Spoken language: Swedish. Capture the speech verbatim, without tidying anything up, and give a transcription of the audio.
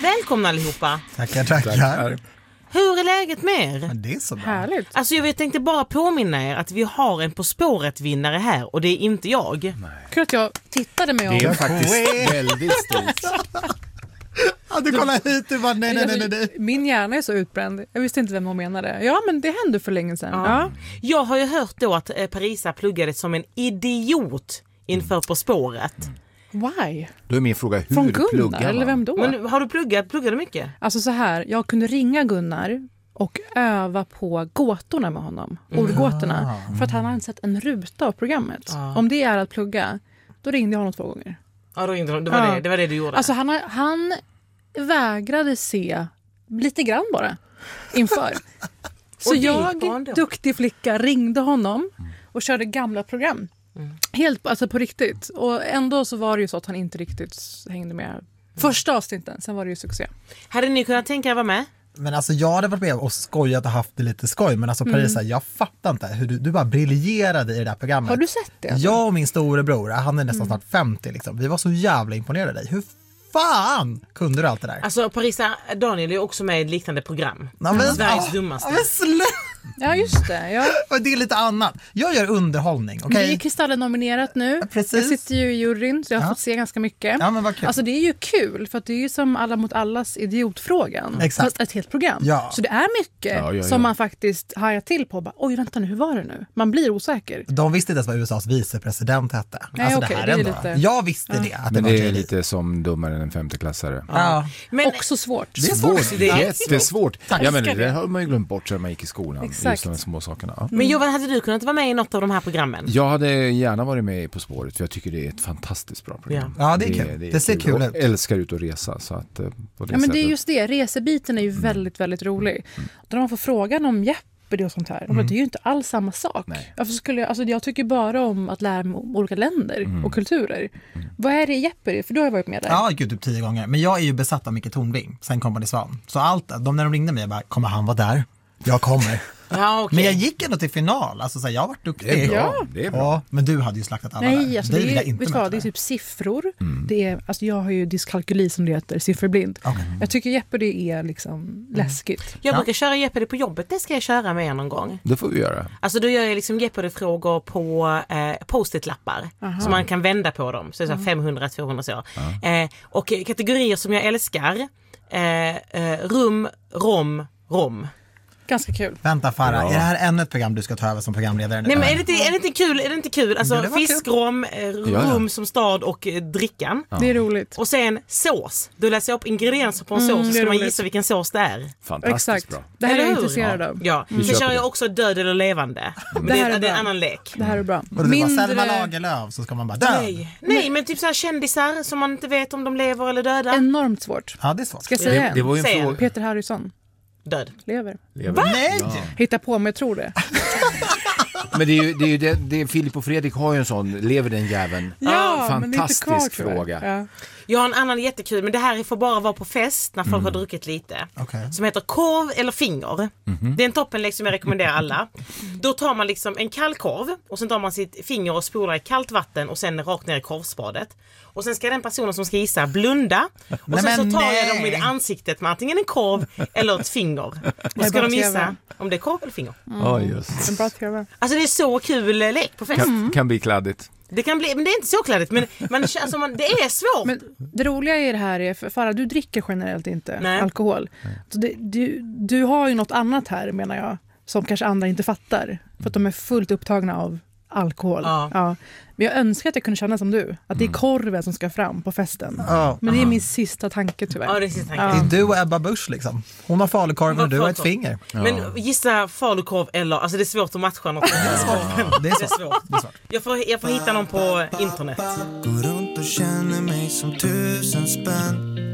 Välkomna allihopa. Tackar, tackar. Hur är läget med er? Men det är så bra. Härligt. Alltså jag tänkte bara påminna er att vi har en På spåret-vinnare här och det är inte jag. Nej. Kul att jag tittade mig om. Det är faktiskt väldigt stort. Ja, du kollar hit, du bara nej, nej, nej, nej, nej. Min hjärna är så utbränd. Jag visste inte vem hon menade. Ja, men det hände för länge sedan. Ja. Ja. Jag har ju hört då att Parisa pluggade som en idiot inför På spåret. Why? Då är min fråga, hur Från Gunnar, pluggar man? eller vem då? Men har du pluggat? Pluggar du mycket? Alltså så här, jag kunde ringa Gunnar och öva på gåtorna med honom. Mm. Ordgåtorna. För att han hade sett en ruta av programmet. Mm. Om det är att plugga, då ringde jag honom två gånger. Ja, då ringde det var, ja. det, det var det du gjorde. Alltså han, han vägrade se lite grann bara inför. Så jag, duktig flicka, ringde honom och körde gamla program. Mm. Helt alltså på riktigt. Och ändå så var det ju så att han inte riktigt hängde med första avsnitten. Sen var det ju succé. Hade ni kunnat tänka er vara med? Men alltså jag hade varit med och skojat och haft det lite skoj. Men alltså Parisa, mm. jag fattar inte hur du, du bara briljerade i det där programmet. Har du sett det? Alltså? Jag och min storebror, han är nästan mm. snart femtio liksom. Vi var så jävla imponerade av dig. Hur fan kunde du allt det där? Alltså Parisa, Daniel är också med i ett liknande program. Ja, men, Sveriges ja, dummaste. Ja, men sluta! Ja, just det. Ja. Det är lite annat. Jag gör underhållning, okej? Det är Kristallen nominerat nu. Ja, precis. Jag sitter ju i juryn, så jag har ja. fått se ganska mycket. Ja, men vad kul. Alltså det är ju kul, för att det är ju som Alla mot allas idiotfrågan. Exakt. Fast ett helt program. Ja. Så det är mycket ja, ja, ja. som man faktiskt hajar till på. Bara, oj, vänta nu, hur var det nu? Man blir osäker. De visste inte ens vad U S A:s vicepresident hette. Nej, alltså okay, det här det är ändå. lite... Jag visste ja. det. Att men det, det var är lite som dummare än en femteklassare. Ja. Ja. Men också svårt. Det är svårt. Det är jättesvårt. Ja, men det det. har man ju glömt bort sedan man gick i skolan. Exakt. Just de små sakerna. Ja. Men Johan, hade du kunnat vara med i något av de här programmen? Jag hade gärna varit med På spåret, för jag tycker det är ett fantastiskt bra program. Ja, det är kul. Det, det, det ser kul, kul ut. Jag älskar ut och resa. Så att, på det ja, men sättet. det är just det. Resebiten är ju mm. väldigt, väldigt rolig. Mm. När man får frågan om Jeopardy och sånt här, mm. det är ju inte alls samma sak. Varför skulle jag, alltså jag tycker bara om att lära mig om olika länder mm. och kulturer. Mm. Vad är det i Jeopardy? För du har ju varit med där. Ja, gud, typ tio gånger. Men jag är ju besatt av Micke Tornving, sen Kompani Svan. Så allt, de när de ringde mig, jag bara, kommer han vara där? Jag kommer. Ja, okay. Men jag gick ändå till final. Alltså, så här, jag har varit duktig. Det är bra. Ja. Det är bra. Ja, men du hade ju slaktat alla Nej, där. alltså, det, det, är, inte vet vad, det är typ siffror. Mm. Det är, alltså, jag har ju dyskalkyli som det heter, sifferblind. Okay. Jag tycker Jeopardy är liksom mm. läskigt. Jag brukar ja. köra Jeopardy på jobbet. Det ska jag köra med er någon gång. Det får vi göra. Alltså då gör jag liksom Jeopardy-frågor på eh, post-it-lappar. Så man kan vända på dem. Så det är så femhundra till tvåhundra så. Eh, och kategorier som jag älskar. Eh, eh, rum, rom, rom. Ganska kul. Vänta Farah, ja. är det här ännu ett program du ska ta över som programledare nu? Nej, men är det inte, är det inte kul? Är det inte kul? Alltså ja, fiskrom, rum ja, ja. som stad och eh, drickan. Ja. Det är roligt. Och sen sås. Du läser upp ingredienser på en sås mm, så ska man gissa vilken sås det är. Fantastiskt Exakt. Bra. Det här är jag hur? intresserad av. Ja. Mm. Sen kör jag också död eller levande. Mm. Det, det, det är en annan lek. Det här är bra. Och Mindre... bara Selma Lagerlöf så ska man bara död. Nej. Nej, men typ så här kändisar som man inte vet om de lever eller döda. Enormt svårt. Ja, det är svårt. Ska jag säga det, det var ju en fråga. Peter Harrison. Död. Lever. Lever. Va? Nej! Ja. Hitta på, men jag tror det. Men det är ju det, är ju det, det är Filip och Fredrik har ju en sån, lever den jäveln? Ja, fantastisk men inte kvar, fråga. Ja. Jag har en annan jättekul, men det här får bara vara på fest när folk mm. har druckit lite. Okay. Som heter korv eller finger. Mm-hmm. Det är en toppenlek som jag rekommenderar alla. Då tar man liksom en kall korv och sen tar man sitt finger och spolar i kallt vatten och sen rakt ner i korvspadet. Och sen ska den personen som ska gissa blunda. Och nej, sen så tar nej. jag dem i ansiktet med antingen en korv eller ett finger. Och ska de gissa om det är korv eller finger. Mm. Oh, just. En bra tv. Alltså det är så kul lek på fest. Kan, kan bli kladdigt. Det kan bli, men det är inte så kladdigt. Men man, alltså man, det är svårt. Men det roliga i det här är, för Farah, du dricker generellt inte Nej. alkohol. Nej. Så det, du, du har ju något annat här, menar jag, som kanske andra inte fattar. För att de är fullt upptagna av alkohol. Ja. Ja. Men jag önskar att jag kunde känna som du. Att det är korven som ska fram på festen. Ja. Men det är min sista tanke tyvärr. Ja, det är sista tanke. Ja. Det är du och Ebba Busch liksom. Hon har falukorven och du har ett finger. Ja. Men gissa falukorv eller... Alltså det är svårt att matcha något. Det är svårt. Det är svårt. Det är svårt. Jag, får, jag får hitta någon på internet. Går runt och känner mig som tusen spänn.